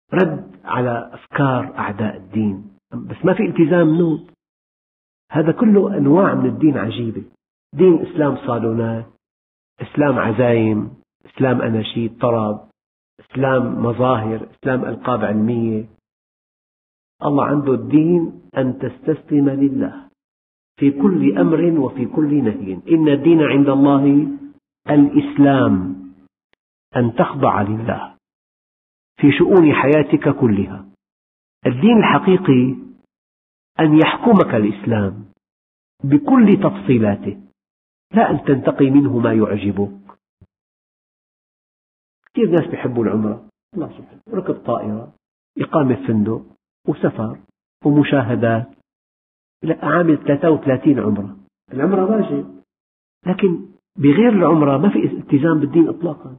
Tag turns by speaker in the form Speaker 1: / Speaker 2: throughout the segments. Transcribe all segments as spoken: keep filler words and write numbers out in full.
Speaker 1: رد على أفكار أعداء الدين، بس ما في التزام منهم. هذا كله أنواع من الدين عجيبة. دين إسلام صالونات، إسلام عزايم، إسلام أناشيد طرب، إسلام مظاهر، إسلام ألقاب علمية. الله عنده الدين أن تستسلم لله في كل أمر وفي كل نهي. إن الدين عند الله الإسلام، أن تخضع لله في شؤون حياتك كلها. الدين الحقيقي أن يحكمك الإسلام بكل تفصيلاته، لا أن تنتقي منه ما يعجبك. كثير ناس يحبوا العمرة، الله سبحانه، ركب طائرة، إقامة فندق، وسفر، ومشاهدات. عامل ثلاثة وثلاثين عمرة. العمرة واجب، لكن بغير العمرة ما في التزام بالدين إطلاقا.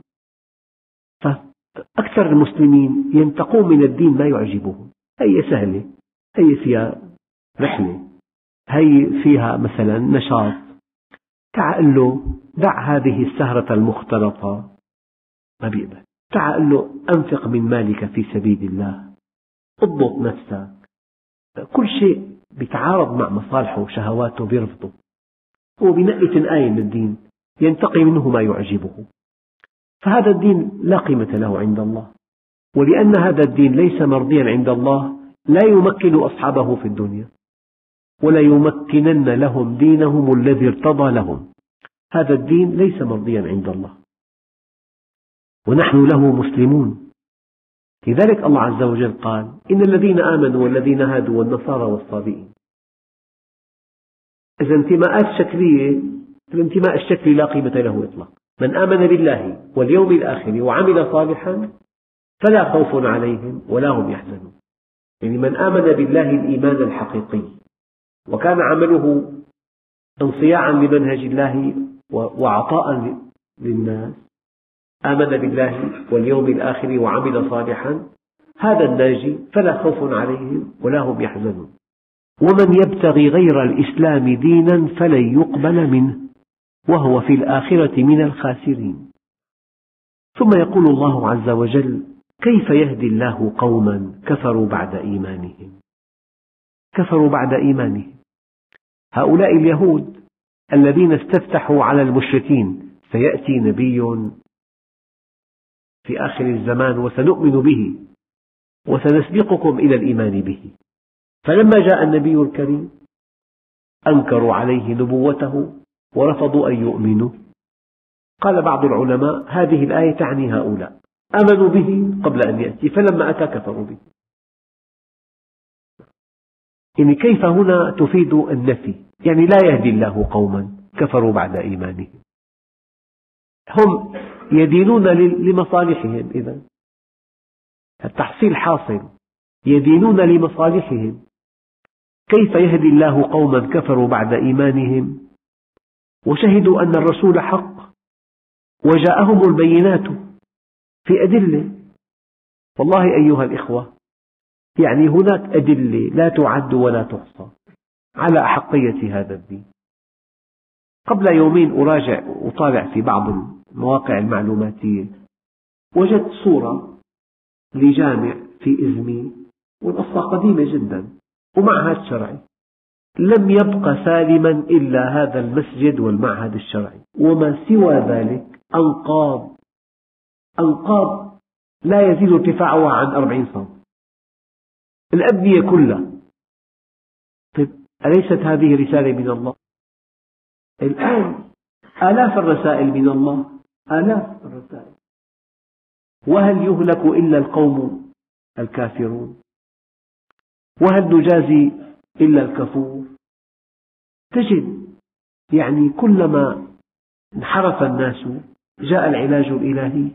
Speaker 1: فأكثر المسلمين ينتقون من الدين ما يعجبهم. هي سهلة، هي فيها رحلة، هي فيها مثلا نشاط. تعال له دع هذه السهرة المختلطة، ما بيقبل. تعال له أنفق من مالك في سبيل الله، اضبط نفسك. كل شيء بيتعارض مع مصالحه وشهواته بيرفضه. هو بنقي تنقاية من الدين، ينتقي منه ما يعجبه. فهذا الدين لا قيمة له عند الله، ولأن هذا الدين ليس مرضيا عند الله لا يمكن أصحابه في الدنيا، ولا يمكنن لهم دينهم الذي ارتضى لهم. هذا الدين ليس مرضيا عند الله، ونحن له مسلمون. لذلك الله عز وجل قال: إن الذين آمنوا والذين هادوا والنصارى والصابئين. إذا انتماءات شكلية، الانتماء الشكلي لا قيمة له إطلاقا. من آمن بالله واليوم الآخر وعمل صالحا فلا خوف عليهم ولا هم يحزنون. يعني من آمن بالله الإيمان الحقيقي وكان عمله انصياعا لمنهج الله وعطاء للناس، آمن بالله واليوم الآخر وعمل صالحا، هذا الناجي فلا خوف عليهم ولا هم يحزنون. ومن يبتغي غير الإسلام دينا فلن يقبل منه وهو في الآخرة من الخاسرين. ثم يقول الله عز وجل: كيف يهدي الله قوما كفروا بعد إيمانهم. كفروا بعد إيمانهم، هؤلاء اليهود الذين استفتحوا على المشركين: سيأتي نبي في آخر الزمان وسنؤمن به وسنسبقكم إلى الإيمان به. فلما جاء النبي الكريم أنكروا عليه نبوته ورفضوا أن يؤمنوا. قال بعض العلماء: هذه الآية تعني هؤلاء آمنوا به قبل أن يأتي، فلما أتى كفروا به. يعني كيف هنا تفيد النفي، يعني لا يهدي الله قوما كفروا بعد إيمانهم. هم يدينون لمصالحهم، إذن التحصيل حاصل، يدينون لمصالحهم. كيف يهدي الله قوما كفروا بعد إيمانهم وشهدوا أن الرسول حق وجاءهم البينات في أدلة. والله أيها الإخوة، يعني هناك أدلة لا تعد ولا تحصى على أحقية هذا الدين. قبل يومين أراجع وطالع في بعض المواقع المعلوماتية، وجدت صورة لجامع في إزمير، والقصة قديمة جدا، ومعهد شرعي. لم يبق سالما إلا هذا المسجد والمعهد الشرعي، وما سوى ذلك أنقاض أنقاض لا يزيد ارتفاعها عن أربعين سنتيمتر، الأبنية كلها. طيب، أليست هذه رسالة من الله؟ الآن آلاف الرسائل من الله، آلاف الرسائل، وهل يهلك إلا القوم الكافرون؟ وهل نجازي إلا الكفور؟ تجد يعني كلما انحرف الناس جاء العلاج الإلهي.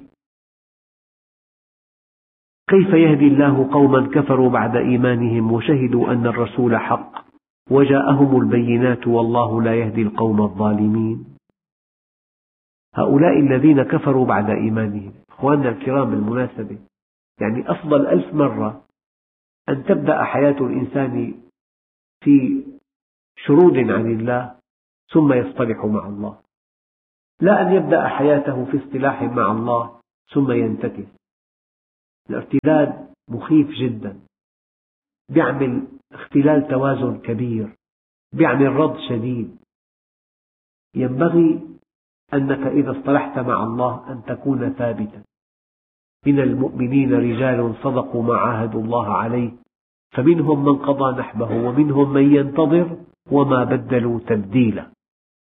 Speaker 1: كيف يهدي الله قوما كفروا بعد إيمانهم وشهدوا أن الرسول حق وجاءهم البينات والله لا يهدي القوم الظالمين. هؤلاء الذين كفروا بعد إيمانهم، أخواننا الكرام، بالمناسبة يعني أفضل ألف مرة أن تبدأ حياة الإنسان في شرود عن الله ثم يصطلح مع الله، لا أن يبدأ حياته في اصطلاح مع الله ثم ينتكس. الارتداد مخيف جدا، يعمل اختلال توازن كبير، يعمل رد شديد. ينبغي أنك إذا اصطلحت مع الله أن تكون ثابتا. من المؤمنين رجال صدقوا ما عاهدوا الله عليه فمنهم من قضى نحبه ومنهم من ينتظر وما بدلوا تبديلا.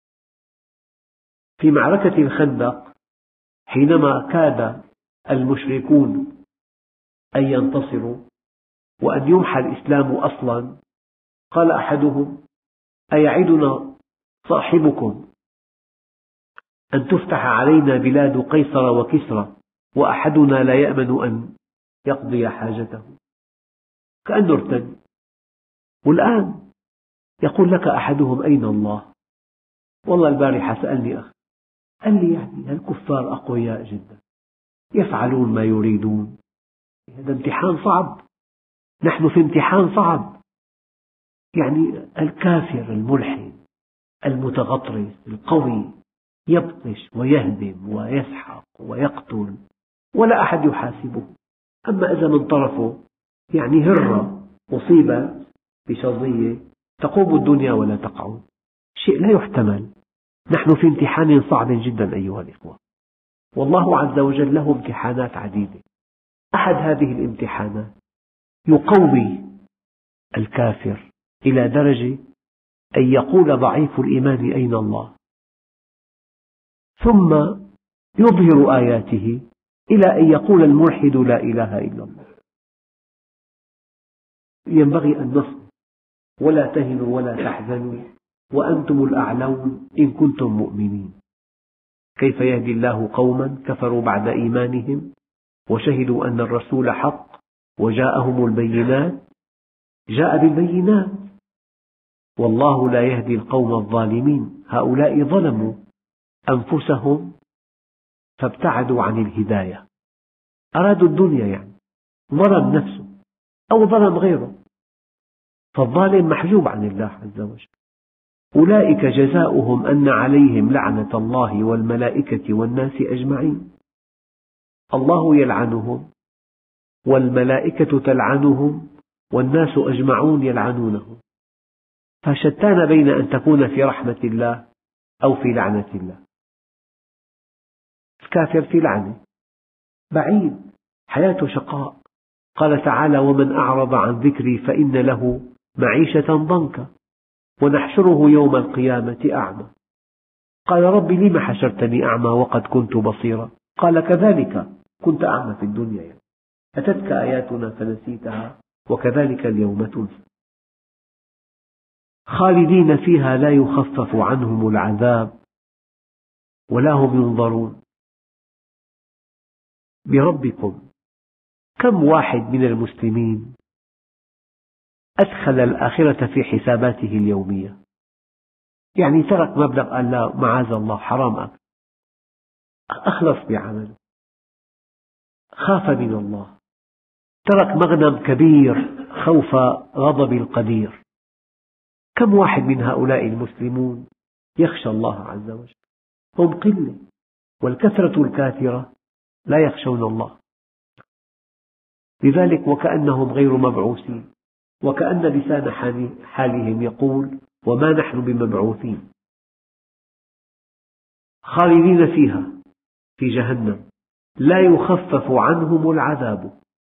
Speaker 1: في معركة الخندق حينما كاد المشركون أن ينتصروا وأن يمحى الإسلام أصلا، قال أحدهم: أيعدنا صاحبكم أن تفتح علينا بلاد قيصر وكسرى وأحدنا لا يأمن أن يقضي حاجته؟ كأنه ارتد. والآن يقول لك أحدهم: أين الله؟ والله البارحة سألني أخي قال لي يعني الكفار أقوياء جدا يفعلون ما يريدون. هذا امتحان صعب، نحن في امتحان صعب. يعني الكافر الملحد المتغطرس القوي يبطش ويهدم ويسحق ويقتل ولا أحد يحاسبه. أما إذا من طرفه يعني هرة أصيب بشظية تقوم الدنيا ولا تقعد، شيء لا يحتمل. نحن في امتحان صعب جدا أيها الإخوة، والله عز وجل له امتحانات عديدة. أحد هذه الامتحانات يقوي الكافر إلى درجة أن يقول ضعيف الإيمان: أين الله؟ ثم يظهر آياته إلى أن يقول الملحد: لا إله إلا الله. ينبغي أن نصبر ولا تهنوا ولا تحزنوا وأنتم الأعلون إن كنتم مؤمنين. كيف يهدي الله قوما كفروا بعد إيمانهم وشهدوا أن الرسول حق وجاءهم البينات؟ جاء بالبينات، والله لا يهدي القوم الظالمين. هؤلاء ظلموا أنفسهم فابتعدوا عن الهداية، أرادوا الدنيا، يعني ظلم نفسه أو ظلم غيره، فالظالم محجوب عن الله عز وجل. أولئك جزاؤهم أن عليهم لعنة الله والملائكة والناس أجمعين. الله يلعنهم والملائكة تلعنهم والناس أجمعون يلعنونهم. فشتان بين أن تكون في رحمة الله أو في لعنة الله. الكافر في لعنة، بعيد، حياته شقاء. قال تعالى: ومن أعرض عن ذكري فإن له معيشة ضنكا ونحشره يوم القيامة أعمى. قال: رب لم حشرتني أعمى وقد كنت بصيرا؟ قال: كذلك كنت أعمى في الدنيا، أتتك آياتنا فنسيتها وكذلك اليوم تنسى. خالدين فيها لا يخفف عنهم العذاب ولا هم ينظرون. بربكم، كم واحد من المسلمين أدخل الآخرة في حساباته اليومية؟ يعني ترك مبلغ قال لا معاذ الله حرام أكل، أخلص بعمله، خاف من الله، ترك مغنم كبير خوف غضب القدير. كم واحد من هؤلاء المسلمون يخشى الله عز وجل؟ هم قلة، والكثرة الكاثرة لا يخشون الله. لذلك وكأنهم غير مبعوثين، وكأن لسان حالهم يقول: وما نحن بمبعوثين. خالدين فيها في جهنم لا يخفف عنهم العذاب.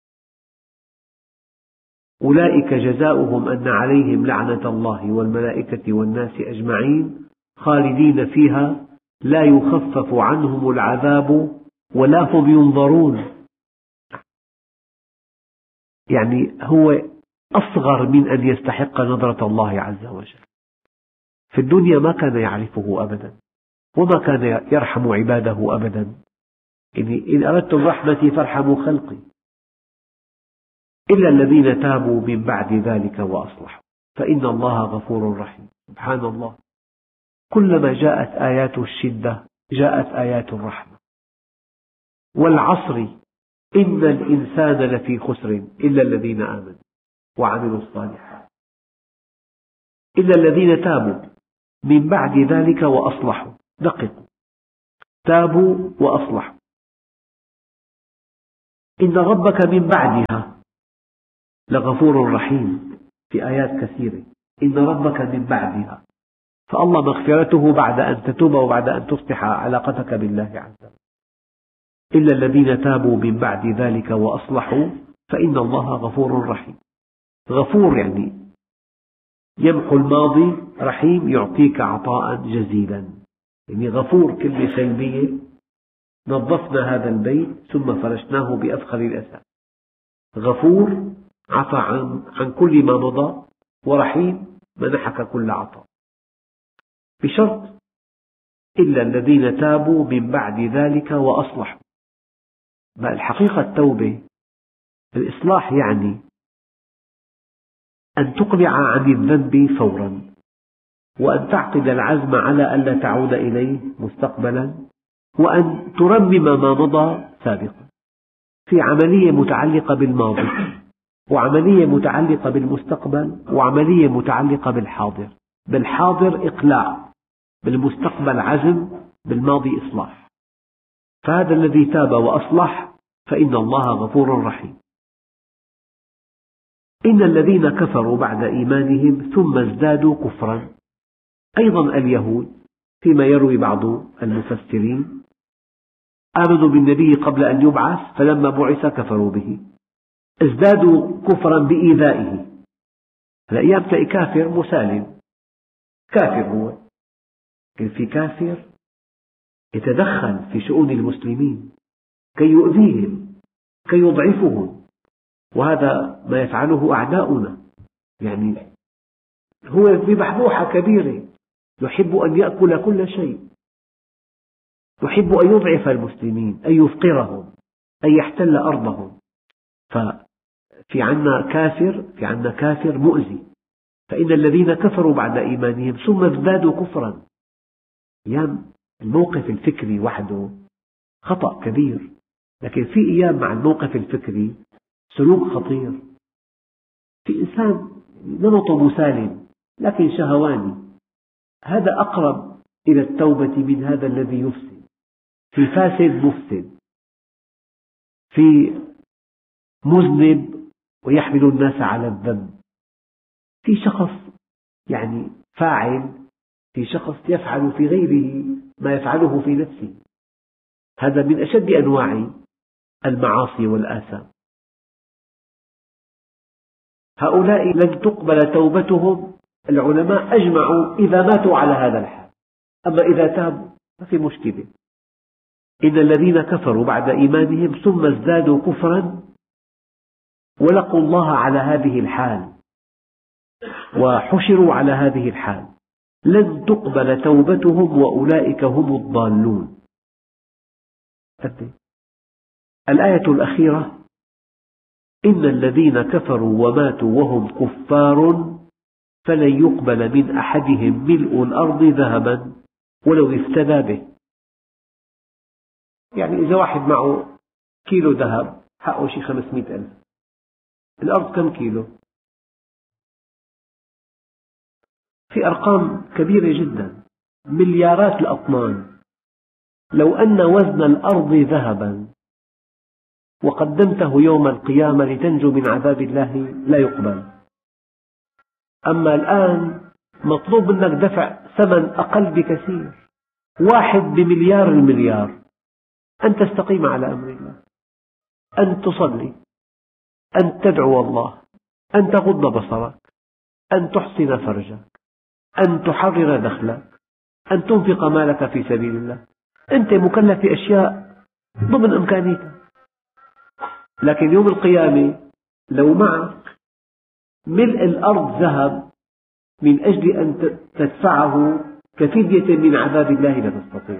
Speaker 1: أولئك جزاؤهم أن عليهم لعنة الله والملائكة والناس أجمعين خالدين فيها لا يخفف عنهم العذاب ولا هم ينظرون. يعني هو أصغر من أن يستحق نظرة الله عز وجل. في الدنيا ما كان يعرفه أبدا وما كان يرحم عباده أبدا. إن أردتم رحمتي فارحموا خلقي، إلا الذين تابوا من بعد ذلك وأصلحوا فإن الله غفور رحيم. سبحان الله، كلما جاءت آيات الشدة جاءت آيات الرحمة. والعصر إن الإنسان لفي خسر إلا الذين آمنوا وعملوا الصالحات، إلا الذين تابوا من بعد ذلك وأصلحوا. دققوا، تابوا وأصلحوا. إن ربك من بعدها لغفور رحيم في آيات كثيرة. إن ربك من بعدها، فالله مغفرته بعد أن تتوب وبعد أن تصلح علاقتك بالله عز وجل. إلا الذين تابوا من بعد ذلك وأصلحوا فإن الله غفور رحيم. غفور يعني يمحو الماضي، رحيم يعطيك عطاء جزيلا. يعني غفور كلمة سلبية، نظفنا هذا البيت ثم فرشناه بأفخر الأساس. غفور عفى عن, عن كل ما مضى، ورحيم منحك كل عطاء، بشرط إلا الذين تابوا من بعد ذلك وأصلحوا. الحقيقة التوبة الإصلاح يعني أن تقلع عن الذنب فورا، وأن تعقد العزم على ألا تعود إليه مستقبلا، وأن ترمم ما مضى سابقا. في عملية متعلقة بالماضي، وعملية متعلقة بالمستقبل، وعملية متعلقة بالحاضر. بالحاضر إقلاع، بالمستقبل عزم، بالماضي إصلاح. فهذا الذي تاب وأصلح فإن الله غفور رحيم. إن الذين كفروا بعد إيمانهم ثم ازدادوا كفرا، أيضا اليهود فيما يروي بعض المفسرين آمنوا بالنبي قبل أن يبعث، فلما بعث كفروا به، ازدادوا كفرا بإيذائه. الأيام تلاقي كافر مسالم، كافر هو، لكن في كافر يتدخل في شؤون المسلمين كي يؤذيهم، كي يضعفهم، وهذا ما يفعله أعداؤنا. يعني هو ببحبوحة كبيرة، يحب أن يأكل كل شيء، يحب أن يضعف المسلمين، أن يفقرهم، أن يحتل أرضهم. ففي عنا كافر في عنا كافر مؤذي. فإن الذين كفروا بعد إيمانهم ثم ازدادوا كفرا، أيام الموقف الفكري وحده خطأ كبير، لكن في أيام مع الموقف الفكري سلوك خطير. في إنسان نمطه مسالم لكن شهواني، هذا أقرب إلى التوبة من هذا الذي يفسد. في فاسد مفسد، في مذنب ويحمل الناس على الذنب، في شخص يعني فاعل، في شخص يفعل في غيره ما يفعله في نفسه. هذا من أشد أنواع المعاصي والآثام. هؤلاء لن تقبل توبتهم، العلماء أجمعوا إذا ماتوا على هذا الحال. أما إذا تابوا ما في مشكلة. إن الذين كفروا بعد إيمانهم ثم ازدادوا كفرا ولقوا الله على هذه الحال وحشروا على هذه الحال لن تقبل توبتهم وأولئك هم الضالون. الآية الأخيرة: إن الذين كفروا وماتوا وهم كفار فلن يقبل من أحدهم ملء الأرض ذهبا ولو افتدى به. يعني إذا واحد معه كيلو ذهب حقه شي خمسمئة ألف، الأرض كم كيلو؟ في أرقام كبيرة جدا، مليارات الأطنان. لو أن وزن الأرض ذهبا وقدمته يوم القيامة لتنجو من عذاب الله لا يقبل. أما الآن مطلوب منك دفع ثمن أقل بكثير، واحد بمليار المليار، أن تستقيم على أمر الله، أن تصلي، أن تدعو الله، أن تغض بصرك، أن تحسن فرجك، أن تحرر دخلك، أن تنفق مالك في سبيل الله. أنت مكلف بأشياء ضمن إمكانيتك. لكن يوم القيامة لو معك ملء الأرض ذهب من أجل أن تدفعه كفدية من عذاب الله لا تستطيع.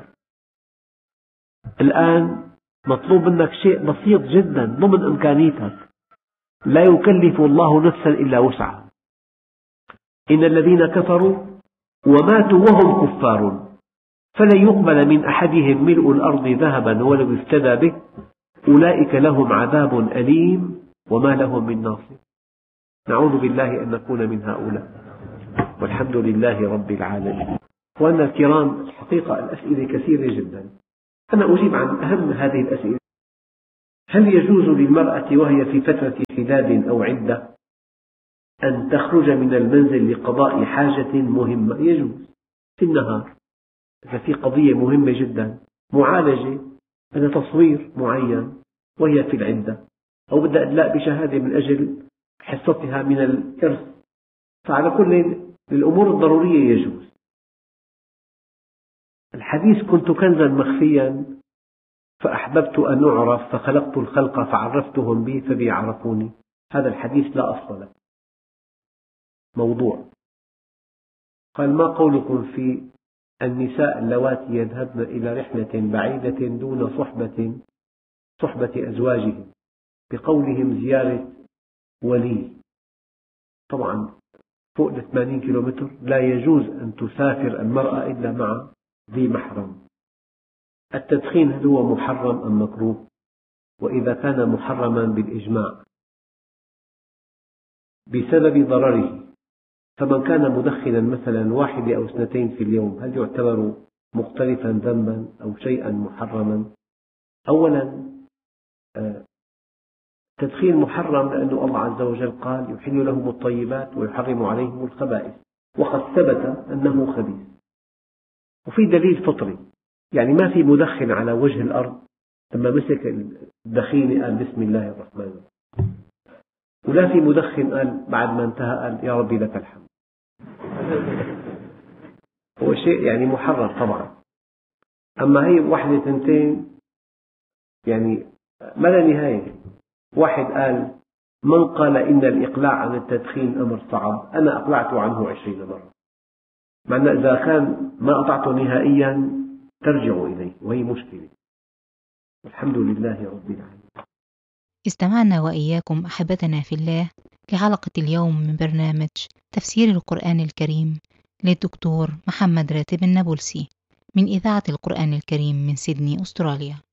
Speaker 1: الآن مطلوب منك شيء بسيط جدا ضمن إمكانيتك، لا يكلف الله نفسا إلا وسعها. إن الذين كفروا وماتوا وهم كفار فلن يقبل من أحدهم ملء الأرض ذهبا ولو افتدى به أولئك لهم عذاب أليم وما لهم من ناصر. نعوذ بالله أن نكون من هؤلاء، والحمد لله رب العالمين. وأنا الكرام، الحقيقة الأسئلة كثيرة جدا، أنا أجيب عن أهم هذه الأسئلة. هل يجوز للمرأة وهي في فترة حداد أو عدة أن تخرج من المنزل لقضاء حاجة مهمة يجوز في النهار، إذا في قضية مهمة جدا، معالجة، هذا تصوير معين وهي في العدة، أو بدها إدلاء بشهادة من أجل حصتها من الإرث، فعلى كل للأمور الضرورية يجوز. الحديث كنت كنزا مخفيا فأحببت أن أعرف فخلقت الخلق فعرفتهم بي فبي عرفوني، هذا الحديث لا أصل له، موضوع. قال: ما قولكم في النساء اللواتي يذهبن إلى رحلة بعيدة دون صحبة صحبة أزواجهم، بقولهم زيارة ولي. طبعا فوق ثمانين كيلومتر لا يجوز أن تسافر المرأة إلا مع ذي محرم. التدخين هل هو محرم أم مكروه؟ وإذا كان محرما بالإجماع بسبب ضرره، فمن كان مدخنا مثلا واحدة أو اثنتين في اليوم هل يعتبر مقترفا ذنبا أو شيئا محرما؟ أولا التدخين محرم لأن الله عز وجل قال: يحل لهم الطيبات ويحرم عليهم الخبائث، وقد ثبت أنه خبيث، وفي دليل فطري، يعني ما في مدخن على وجه الأرض لما مسك الدخين قال بسم الله الرحمن الرحيم، ولا في مدخن قال بعد ما انتهى قال يا ربي لك الحمد. هو شيء يعني محرم طبعا. أما هي واحدة ثنتين يعني ما لا نهاية. واحد قال: من قال إن الإقلاع عن التدخين أمر صعب، أنا أقلعت عنه عشرين مرة. مع أن إذا كان ما قطعته نهائيا ترجع إليه، وهي مشكلة. الحمد لله رب العالمين.
Speaker 2: استمعنا وإياكم أحبتنا في الله لحلقة اليوم من برنامج تفسير القرآن الكريم للدكتور محمد راتب النابلسي من إذاعة القرآن الكريم من سيدني أستراليا.